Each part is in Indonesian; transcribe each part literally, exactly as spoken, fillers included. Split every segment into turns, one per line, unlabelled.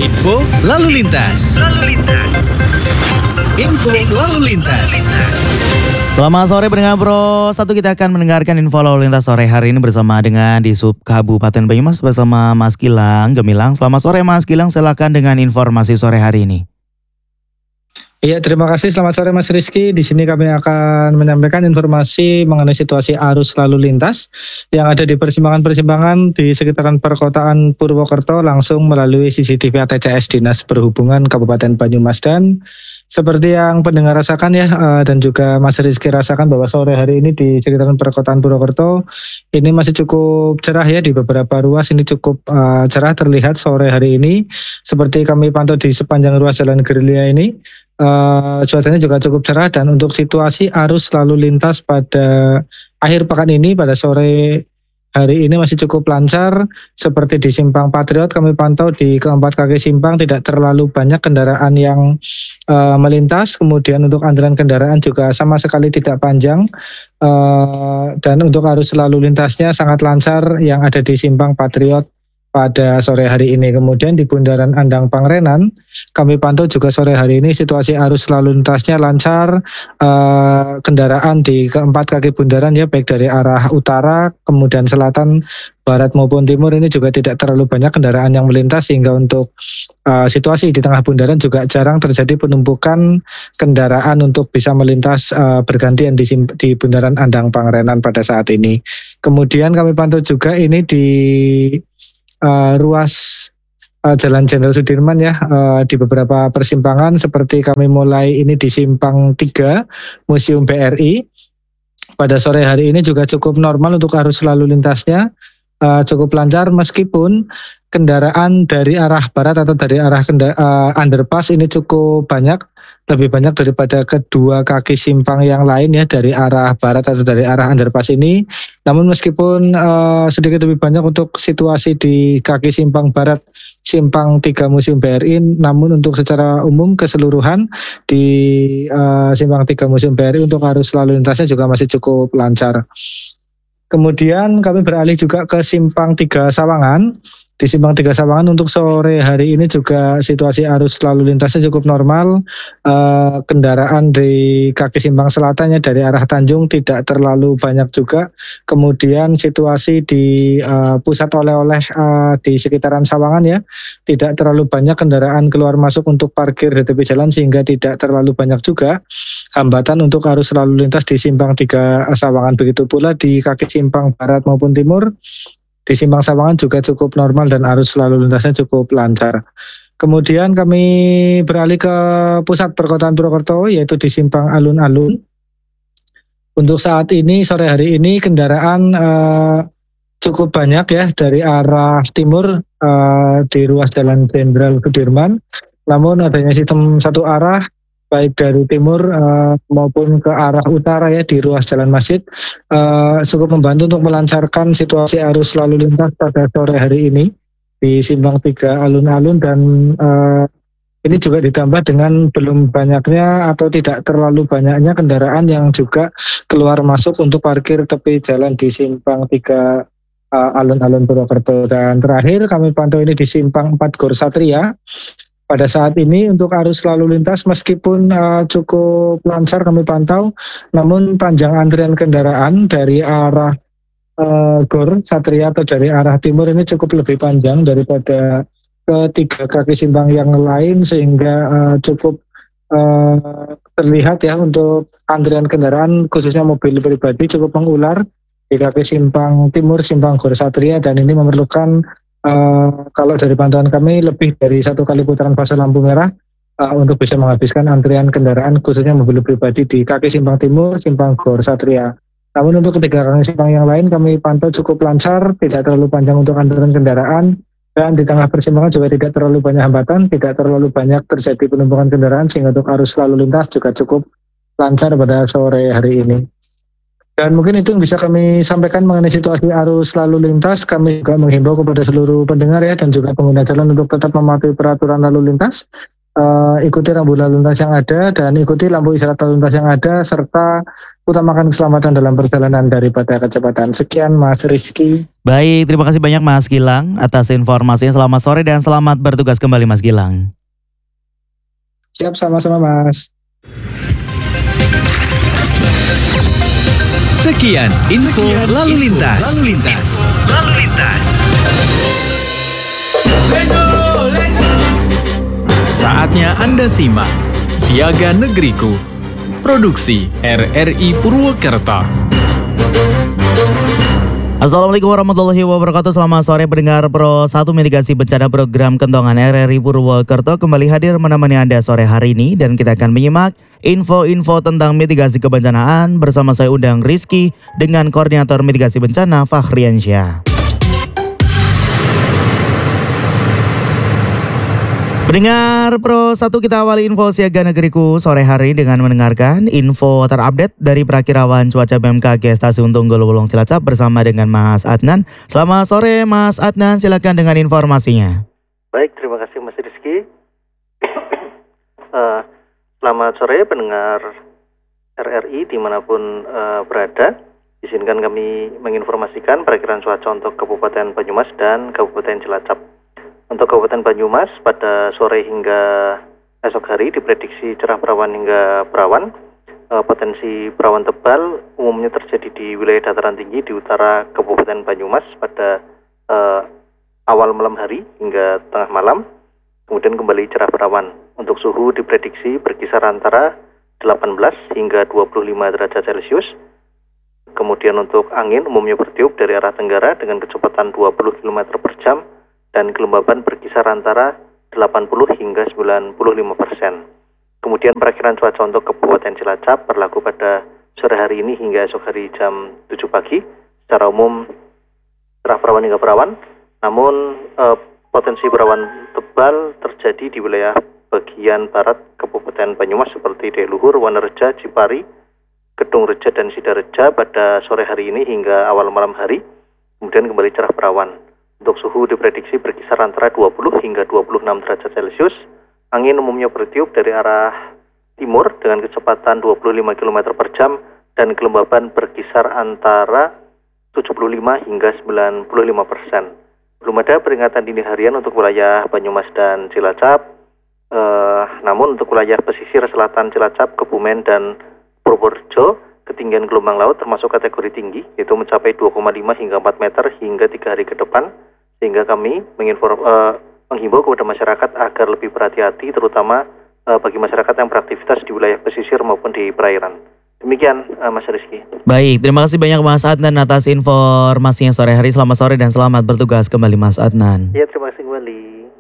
Info lalu lintas. Info lalu lintas.
Selamat sore pendengar Bro Satu, kita akan mendengarkan info lalu lintas sore hari ini bersama dengan di Sub Kabupaten Banyumas bersama Mas Gilang Gemilang. Selamat sore Mas Gilang, silakan dengan informasi sore hari ini.
Iya, terima kasih. Selamat sore Mas Rizky. Di sini kami akan menyampaikan informasi mengenai situasi arus lalu lintas yang ada di persimpangan-persimpangan di sekitaran perkotaan Purwokerto langsung melalui C C T V A T C S Dinas Perhubungan Kabupaten Banyumas. Dan seperti yang pendengar rasakan ya, dan juga Mas Rizky rasakan bahwa sore hari ini di sekitaran perkotaan Purwokerto ini masih cukup cerah ya, di beberapa ruas ini cukup uh, cerah terlihat sore hari ini. Seperti kami pantau di sepanjang ruas Jalan Gerilya ini, Uh, cuacanya juga cukup cerah. Dan untuk situasi arus lalu lintas pada akhir pekan ini pada sore hari ini masih cukup lancar. Seperti di Simpang Patriot kami pantau di keempat kaki simpang tidak terlalu banyak kendaraan yang uh, melintas. Kemudian untuk antrian kendaraan juga sama sekali tidak panjang, uh, dan untuk arus lalu lintasnya sangat lancar yang ada di Simpang Patriot pada sore hari ini. Kemudian di Bundaran Andang Pangrenan kami pantau juga sore hari ini situasi arus lalu lintasnya lancar. Uh, kendaraan di keempat kaki bundaran ya, baik dari arah utara, kemudian selatan, barat maupun timur ini juga tidak terlalu banyak kendaraan yang melintas, sehingga untuk uh, situasi di tengah bundaran juga jarang terjadi penumpukan kendaraan untuk bisa melintas uh, bergantian di, di Bundaran Andang Pangrenan pada saat ini. Kemudian kami pantau juga ini di Uh, ruas uh, Jalan Jenderal Sudirman ya, uh, di beberapa persimpangan seperti kami mulai ini di Simpang tiga Museum B R I. Pada sore hari ini juga cukup normal untuk arus lalu lintasnya, uh, cukup lancar meskipun kendaraan dari arah barat atau dari arah kenda- uh, underpass ini cukup banyak, lebih banyak daripada kedua kaki simpang yang lain ya, dari arah barat atau dari arah underpass ini. Namun meskipun uh, sedikit lebih banyak untuk situasi di kaki simpang barat Simpang tiga Museum B R I, namun untuk secara umum keseluruhan di uh, Simpang tiga Museum B R I untuk arus lalu lintasnya juga masih cukup lancar. Kemudian kami beralih juga ke Simpang tiga Sawangan. Di Simpang tiga Sawangan untuk sore hari ini juga situasi arus lalu lintasnya cukup normal. Uh, kendaraan di kaki simpang selatannya dari arah Tanjung tidak terlalu banyak juga. Kemudian situasi di uh, pusat oleh-oleh uh, di sekitaran Sawangan ya, tidak terlalu banyak kendaraan keluar masuk untuk parkir di tepi jalan, sehingga tidak terlalu banyak juga hambatan untuk arus lalu lintas di Simpang tiga Sawangan. Begitu pula di kaki simpang barat maupun timur. Di Simpang Sawangan juga cukup normal dan arus lalu lintasnya cukup lancar. Kemudian kami beralih ke pusat perkotaan Purwokerto, yaitu di Simpang Alun-Alun. Untuk saat ini, sore hari ini kendaraan uh, cukup banyak ya dari arah timur uh, di ruas Jalan Jenderal Sudirman. Namun adanya sistem satu arah baik dari timur uh, maupun ke arah utara ya di ruas Jalan Masjid uh, cukup membantu untuk melancarkan situasi arus lalu lintas pada sore hari ini di Simpang tiga Alun-Alun. Dan uh, ini juga ditambah dengan belum banyaknya atau tidak terlalu banyaknya kendaraan yang juga keluar masuk untuk parkir tepi jalan di Simpang tiga uh, Alun-Alun Purwokerto. Dan terakhir kami pantau ini di Simpang empat Gor Satria. Pada saat ini untuk arus lalu lintas meskipun uh, cukup lancar kami pantau, namun panjang antrian kendaraan dari arah uh, Gor Satria atau dari arah timur ini cukup lebih panjang daripada ketiga kaki simpang yang lain, sehingga uh, cukup uh, terlihat ya untuk antrian kendaraan khususnya mobil pribadi cukup mengular di kaki simpang timur Simpang Gor Satria. Dan ini memerlukan Uh, kalau dari pantauan kami lebih dari satu kali putaran fase lampu merah uh, untuk bisa menghabiskan antrian kendaraan khususnya mobil pribadi di kaki simpang timur Simpang Gor Satria. Namun untuk ketiga kaki simpang yang lain kami pantau cukup lancar, tidak terlalu panjang untuk antrian kendaraan, dan di tengah persimpangan juga tidak terlalu banyak hambatan, tidak terlalu banyak terjadi penumpukan kendaraan, sehingga untuk arus lalu lintas juga cukup lancar pada sore hari ini. Dan mungkin itu yang bisa kami sampaikan mengenai situasi arus lalu lintas. Kami juga menghimbau kepada seluruh pendengar ya dan juga pengguna jalan untuk tetap mematuhi peraturan lalu lintas uh, ikuti rambu lalu lintas yang ada dan ikuti lampu isyarat lalu lintas yang ada serta utamakan keselamatan dalam perjalanan daripada kecepatan. Sekian Mas Rizky.
Baik, terima kasih banyak Mas Gilang atas informasinya. Selamat sore dan selamat bertugas kembali Mas Gilang.
Siap, sama-sama Mas.
Sekian info
Sekian
lalu
info
lintas.
lalu lintas.
Lalu lintas.
Saatnya Anda simak Siaga Negeriku. Produksi R R I Purwokerto.
Assalamualaikum warahmatullahi wabarakatuh. Selamat sore pendengar Pro satu Mitigasi Bencana Program Kentongan R R I Purwokerto kembali hadir menemani Anda sore hari ini dan kita akan menyimak info-info tentang mitigasi kebencanaan bersama saya Undang Rizky dengan Koordinator Mitigasi Bencana Fahriansyah. Pendengar Pro satu, kita awali info Siaga Negeriku sore hari dengan mendengarkan info terupdate dari Prakirawan Cuaca B M K G Stasiun Tunggul Wulung Cilacap bersama dengan Mas Adnan. Selamat sore Mas Adnan, silakan dengan informasinya.
Baik, terima kasih Mas Rizky. uh, selamat sore pendengar R R I dimanapun uh, berada. Izinkan kami menginformasikan perakiraan cuaca untuk Kabupaten Banyumas dan Kabupaten Cilacap. Untuk Kabupaten Banyumas pada sore hingga esok hari diprediksi cerah berawan hingga berawan. E, potensi berawan tebal umumnya terjadi di wilayah dataran tinggi di utara Kabupaten Banyumas pada e, awal malam hari hingga tengah malam. Kemudian kembali cerah berawan. Untuk suhu diprediksi berkisar antara delapan belas hingga dua puluh lima derajat Celcius. Kemudian untuk angin umumnya bertiup dari arah tenggara dengan kecepatan dua puluh kilometer per jam. Dan kelembaban berkisar antara delapan puluh hingga sembilan puluh lima persen. Kemudian perakiraan cuaca untuk Kabupaten Cilacap berlaku pada sore hari ini hingga esok hari jam tujuh pagi. Secara umum cerah berawan hingga berawan, namun eh, potensi berawan tebal terjadi di wilayah bagian barat Kabupaten Banyumas seperti Deluhur, Wanerja, Cipari, Gedung Reja dan Sidareja pada sore hari ini hingga awal malam hari. Kemudian kembali cerah berawan. Untuk suhu diprediksi berkisar antara dua puluh hingga dua puluh enam derajat Celcius. Angin umumnya bertiup dari arah timur dengan kecepatan dua puluh lima kilometer per jam dan kelembaban berkisar antara tujuh puluh lima hingga sembilan puluh lima persen. Belum ada peringatan dini harian untuk wilayah Banyumas dan Cilacap. Eh, namun untuk wilayah pesisir selatan Cilacap, Kebumen dan Purworejo, ketinggian gelombang laut termasuk kategori tinggi, yaitu mencapai dua koma lima hingga empat meter hingga tiga hari ke depan. Sehingga kami menginform, uh, menghimbau kepada masyarakat agar lebih berhati-hati, terutama uh, bagi masyarakat yang beraktivitas di wilayah pesisir maupun di perairan. Demikian uh, Mas Rizky.
Baik, terima kasih banyak Mas Adnan atas informasinya sore hari. Selamat sore dan selamat bertugas kembali Mas Adnan.
Ya, terima kasih kembali.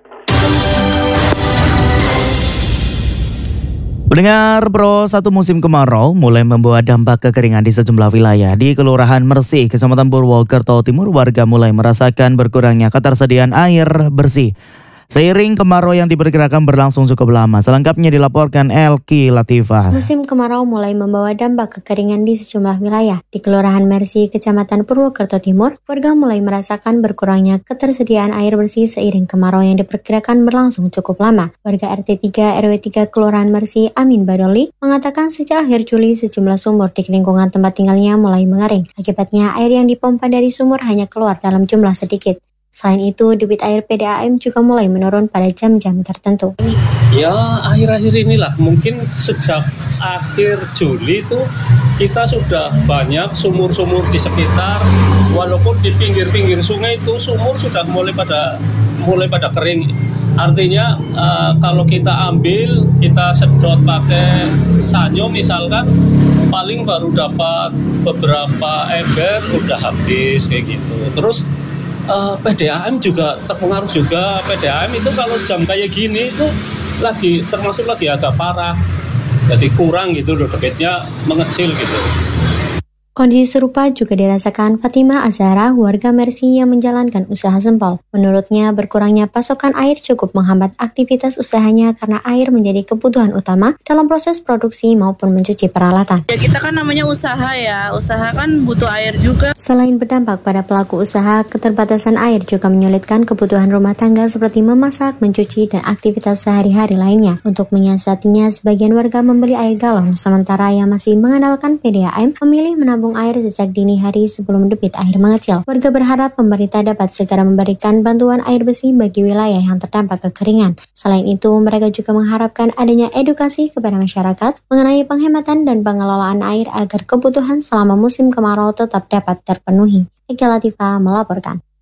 Pendengar Pro satu, musim kemarau mulai membawa dampak kekeringan di sejumlah wilayah. Di Kelurahan Mersih, Kecamatan Purwokerto Timur, warga mulai merasakan berkurangnya ketersediaan air bersih seiring kemarau yang diperkirakan berlangsung cukup lama. Selengkapnya dilaporkan Elki Latifah.
Musim kemarau mulai membawa dampak kekeringan di sejumlah wilayah. Di Kelurahan Mersih, Kecamatan Purwokerto Timur, warga mulai merasakan berkurangnya ketersediaan air bersih seiring kemarau yang diperkirakan berlangsung cukup lama. Warga R T tiga R W tiga Kelurahan Mersih, Amin Badoli, mengatakan sejak akhir Juli sejumlah sumur di lingkungan tempat tinggalnya mulai mengering. Akibatnya air yang dipompa dari sumur hanya keluar dalam jumlah sedikit. Selain itu, debit air P D A M juga mulai menurun pada jam-jam tertentu.
Ya, akhir-akhir inilah, mungkin sejak akhir Juli itu kita sudah banyak sumur-sumur di sekitar, walaupun di pinggir-pinggir sungai itu sumur sudah mulai pada mulai pada kering. Artinya uh, kalau kita ambil, kita sedot pakai sanyo misalkan, paling baru dapat beberapa ember udah habis kayak gitu. Terus Uh, P D A M juga terpengaruh juga. P D A M itu kalau jam kayak gini itu lagi termasuk lagi agak parah, jadi kurang gitu loh, debitnya mengecil gitu.
Kondisi serupa juga dirasakan Fatima Azhara, warga Mersi yang menjalankan usaha sempol. Menurutnya, berkurangnya pasokan air cukup menghambat aktivitas usahanya karena air menjadi kebutuhan utama dalam proses produksi maupun mencuci peralatan.
Ya kita kan namanya usaha ya, usaha kan butuh air juga.
Selain berdampak pada pelaku usaha, keterbatasan air juga menyulitkan kebutuhan rumah tangga seperti memasak, mencuci, dan aktivitas sehari-hari lainnya. Untuk menyiasatinya, sebagian warga membeli air galon, sementara yang masih mengandalkan P D A M memilih menabung air sejak dini hari sebelum debit air mengecil. Warga berharap pemerintah dapat segera memberikan bantuan air bersih bagi wilayah yang terdampak kekeringan. Selain itu, mereka juga mengharapkan adanya edukasi kepada masyarakat mengenai penghematan dan pengelolaan air agar kebutuhan selama musim kemarau tetap dapat terpenuhi. Eka Latifah melaporkan.